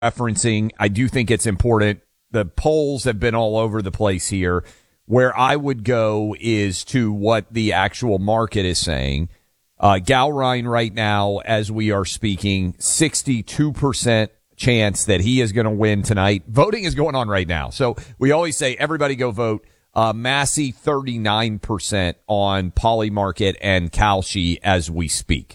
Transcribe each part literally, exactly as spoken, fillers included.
referencing, I do think it's important. The polls have been all over the place here. Where I would go is to what the actual market is saying. Uh, Gowrine right now, as we are speaking, sixty-two percent chance that he is going to win tonight. Voting is going on right now. So we always say, everybody go vote. Uh, Massey, thirty-nine percent on Polymarket and Kalshi as we speak.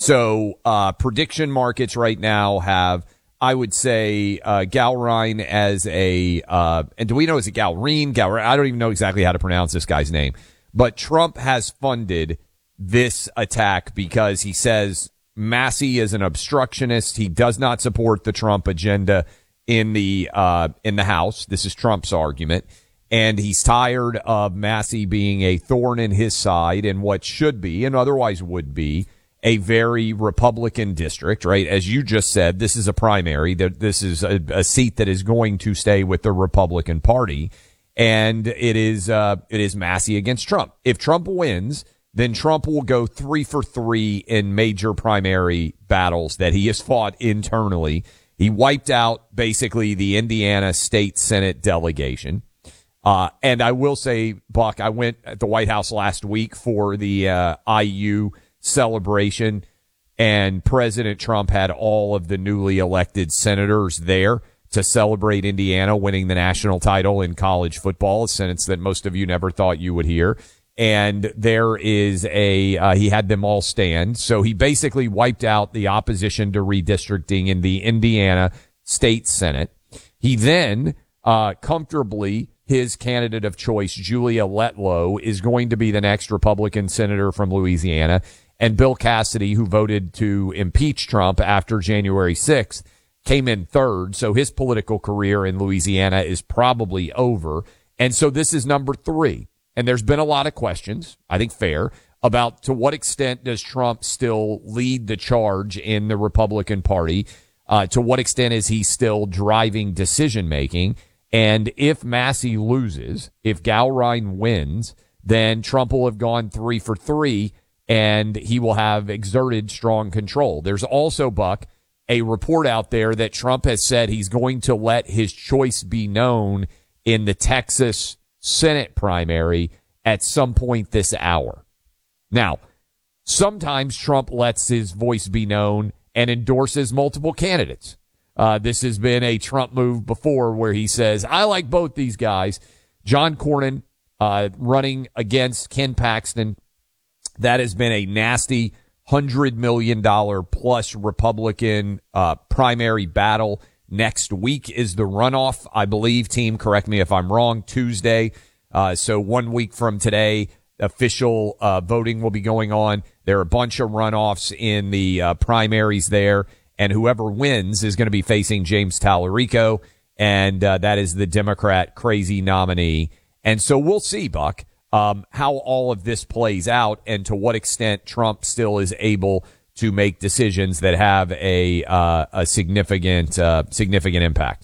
So, uh, prediction markets right now have, I would say, uh, Gowrine as a, uh, and do we know, is it Gowrine? Gowrine? I don't even know exactly how to pronounce this guy's name, but Trump has funded this attack because he says Massey is an obstructionist. He does not support the Trump agenda in the, uh, in the House. This is Trump's argument. And he's tired of Massey being a thorn in his side in what should be and otherwise would be a very Republican district, right? As you just said, this is a primary. This is a, a seat that is going to stay with the Republican Party. And it is, uh, it is Massey against Trump. If Trump wins, then Trump will go three for three in major primary battles that he has fought internally. He wiped out basically the Indiana State Senate delegation. Uh, and I will say, Buck, I went at the White House last week for the, uh, I U celebration, and President Trump had all of the newly elected senators there to celebrate Indiana winning the national title in college football, a sentence that most of you never thought you would hear. And there is a, uh, he had them all stand. So he basically wiped out the opposition to redistricting in the Indiana State Senate. He then, uh, comfortably, his candidate of choice, Julia Letlow, is going to be the next Republican senator from Louisiana. And Bill Cassidy, who voted to impeach Trump after January sixth, came in third. So his political career in Louisiana is probably over. And so this is number three. And there's been a lot of questions, I think fair, about to what extent does Trump still lead the charge in the Republican Party? Uh, to what extent is he still driving decision making? And if Massey loses, if Gowrine wins, then Trump will have gone three for three and he will have exerted strong control. There's also, Buck, a report out there that Trump has said he's going to let his choice be known in the Texas Senate primary at some point this hour. Now, sometimes Trump lets his voice be known and endorses multiple candidates. Uh, this has been a Trump move before where he says, I like both these guys. John Cornyn, uh, running against Ken Paxton. That has been a nasty one hundred million dollars plus Republican, uh, primary battle. Next week is the runoff, I believe, team. Correct me if I'm wrong, Tuesday. Uh, so one week from today, official, uh, voting will be going on. There are a bunch of runoffs in the, uh, primaries there. And whoever wins is going to be facing James Tallarico, and uh, that is the Democrat crazy nominee. And so we'll see, Buck, um, how all of this plays out and to what extent Trump still is able to make decisions that have a uh, a significant uh, significant impact.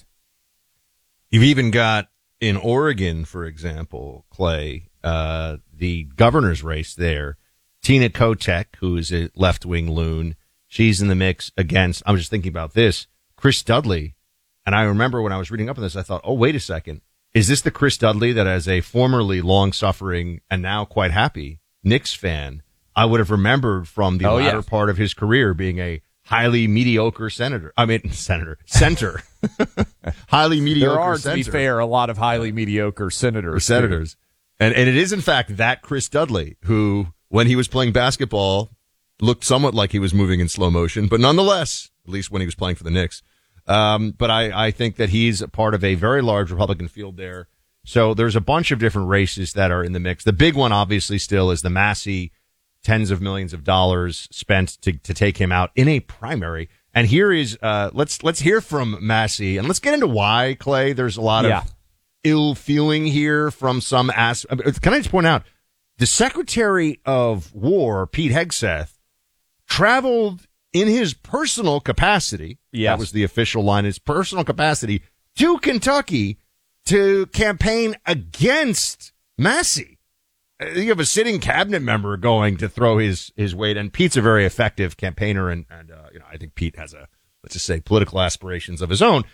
You've even got in Oregon, for example, Clay, uh, the governor's race there, Tina Kotek, who is a left-wing loon. She's in the mix against, I'm just thinking about this, Chris Dudley. And I remember when I was reading up on this, I thought, oh, wait a second. Is this the Chris Dudley that as a formerly long-suffering and now quite happy Knicks fan, I would have remembered from the oh, latter yeah. part of his career being a highly mediocre senator. I mean, senator, center. highly mediocre There are, center. to be fair, a lot of highly mediocre senators. Senators. And, and it is, in fact, that Chris Dudley who, when he was playing basketball, looked somewhat like he was moving in slow motion, but nonetheless, at least when he was playing for the Knicks. Um, but I, I think that he's a part of a very large Republican field there. So there's a bunch of different races that are in the mix. The big one, obviously, still is the Massey, tens of millions of dollars spent to, to take him out in a primary. And here is, uh, let's, let's hear from Massey and let's get into why, Clay. There's a lot yeah. of ill feeling here from some as, can I just point out the Secretary of War, Pete Hegseth, traveled in his personal capacity. Yes. That was the official line, his personal capacity to Kentucky to campaign against Massey. You have a sitting cabinet member going to throw his, his weight, and Pete's a very effective campaigner, and, and, uh, you know, I think Pete has a, let's just say, political aspirations of his own.